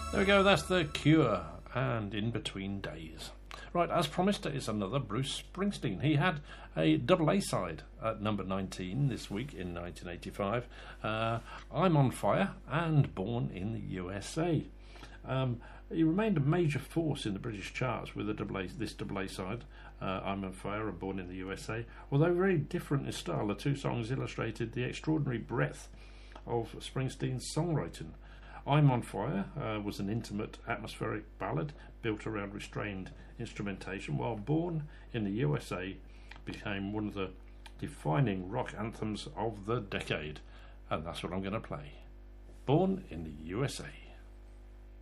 There we go, that's The Cure and In Between Days. Right, as promised, it's another Bruce Springsteen. He had a double A side at number 19 this week in 1985. I'm on Fire and Born in the USA. He remained a major force in the British charts with this double A side, I'm on Fire and Born in the USA. Although very different in style, the two songs illustrated the extraordinary breadth of Springsteen's songwriting. I'm on Fire was an intimate, atmospheric ballad built around restrained instrumentation, while Born in the USA became one of the defining rock anthems of the decade. And that's what I'm going to play. Born in the USA.